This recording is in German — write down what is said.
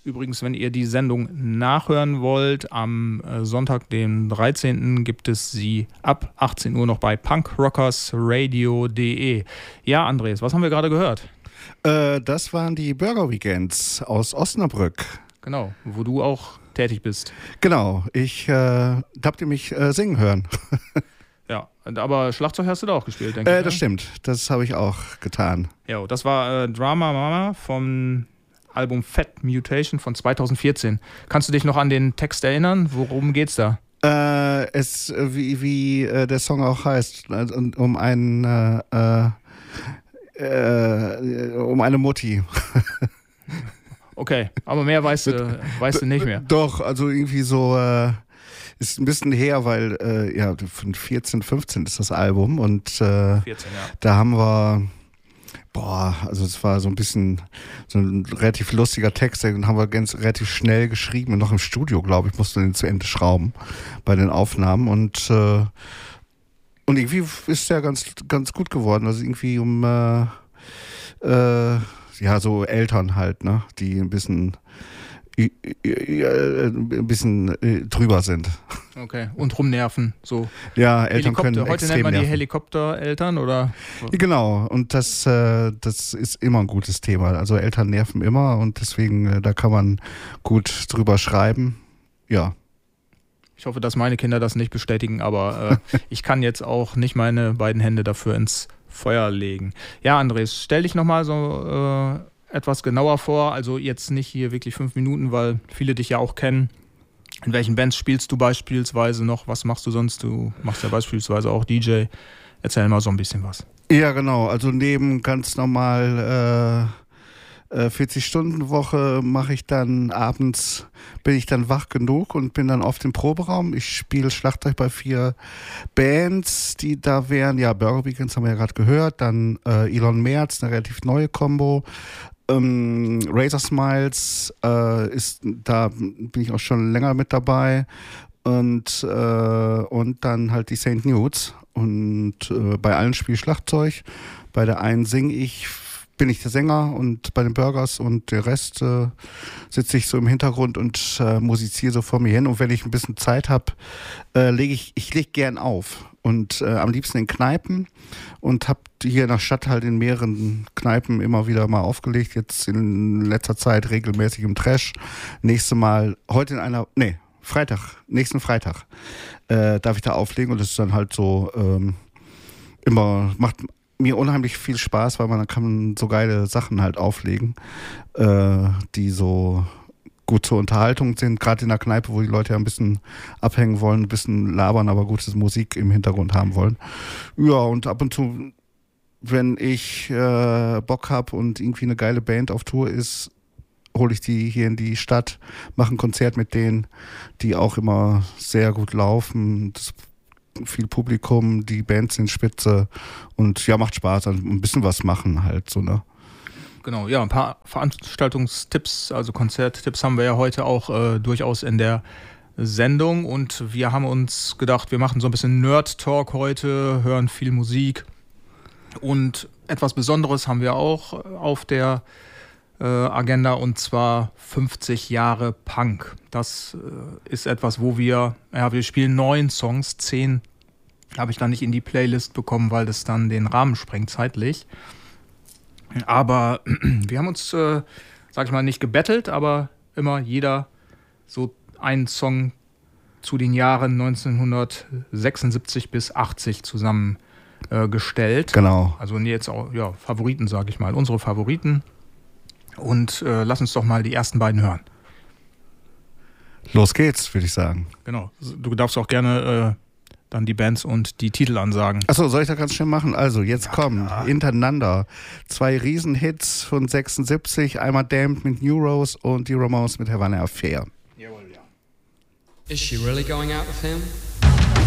Übrigens, wenn ihr die Sendung nachhören wollt, am Sonntag, den 13. gibt es sie ab 18 Uhr noch bei punkrockersradio.de. Ja, Andres, was haben wir gerade gehört? Das waren die Burger Weekends aus Osnabrück. Genau, wo du auch tätig bist. Genau, habt ihr mich singen hören? Ja, aber Schlagzeug hast du da auch gespielt, denke ich. Das stimmt, das habe ich auch getan. Ja, das war Drama Mama vom Album Fat Mutation von 2014. Kannst du dich noch an den Text erinnern? Worum geht's da? Wie der Song auch heißt, um eine Mutti. Okay, aber mehr weißt du nicht mehr. Doch, also irgendwie so ist ein bisschen her, weil von 14, 15 ist das Album und 14, ja. Da haben wir also es war so ein bisschen so ein relativ lustiger Text, den haben wir relativ schnell geschrieben und noch im Studio, glaube ich, mussten wir den zu Ende schrauben bei den Aufnahmen und irgendwie ist der ganz, ganz gut geworden, also irgendwie so Eltern halt, ne, die ein bisschen drüber sind. Okay, und rumnerven, so. Ja, Eltern können heute extrem nennt man die nerven. Helikoptereltern, oder? Genau, und das ist immer ein gutes Thema. Also Eltern nerven immer und deswegen, da kann man gut drüber schreiben. Ja. Ich hoffe, dass meine Kinder das nicht bestätigen, aber ich kann jetzt auch nicht meine beiden Hände dafür ins Feuer legen. Ja, Andres, stell dich nochmal so etwas genauer vor, also jetzt nicht hier wirklich 5 Minuten, weil viele dich ja auch kennen. In welchen Bands spielst du beispielsweise noch? Was machst du sonst? Du machst ja beispielsweise auch DJ. Erzähl mal so ein bisschen was. Ja, genau. Also neben ganz normal 40-Stunden-Woche mache ich dann abends, bin ich dann wach genug und bin dann auf dem Proberaum. Ich spiele Schlagzeug bei 4 Bands, die da wären. Ja, Burger Weekends haben wir ja gerade gehört. Dann Elon Merz, eine relativ neue Kombo. Razor Smiles da bin ich auch schon länger mit dabei und dann halt die St. Nudes und bei allen spiele ich Schlagzeug, bei der einen bin ich der Sänger und bei den Burgers und der Rest sitze ich so im Hintergrund und musiziere so vor mir hin und wenn ich ein bisschen Zeit habe, lege ich gern auf und am liebsten in Kneipen und habe hier in der Stadt halt in mehreren Kneipen immer wieder mal aufgelegt, jetzt in letzter Zeit regelmäßig im Trash, nächsten Freitag darf ich da auflegen und das ist dann halt so macht mir unheimlich viel Spaß, weil man kann so geile Sachen halt auflegen, die so gut zur Unterhaltung sind, gerade in der Kneipe, wo die Leute ja ein bisschen abhängen wollen, ein bisschen labern, aber gute Musik im Hintergrund haben wollen. Ja, und ab und zu, wenn ich Bock habe und irgendwie eine geile Band auf Tour ist, hole ich die hier in die Stadt, mache ein Konzert mit denen, die auch immer sehr gut laufen. Viel Publikum, die Bands sind spitze und ja, macht Spaß, also ein bisschen was machen halt so, ne? Genau, ja, ein paar Veranstaltungstipps, also Konzerttipps haben wir ja heute auch durchaus in der Sendung und wir haben uns gedacht, wir machen so ein bisschen Nerd-Talk heute, hören viel Musik und etwas Besonderes haben wir auch auf der Agenda und zwar 50 Jahre Punk. Das ist etwas, wo wir spielen 9 Songs, 10 habe ich dann nicht in die Playlist bekommen, weil das dann den Rahmen sprengt zeitlich. Aber wir haben uns, sag ich mal, nicht gebettelt, aber immer jeder so einen Song zu den Jahren 1976 bis 80 zusammengestellt. Genau. Also jetzt auch, ja, Favoriten, sag ich mal, unsere Favoriten. Und lass uns doch mal die ersten beiden hören. Los geht's, würde ich sagen. Genau. Du darfst auch gerne dann die Bands und die Titel ansagen. Achso, soll ich das ganz schnell machen? Also, jetzt kommen hintereinander 2 Riesenhits von 76. Einmal Damned mit New Rose und die Ramones mit Havana Affair. Jawohl, ja. Is she really going out with him?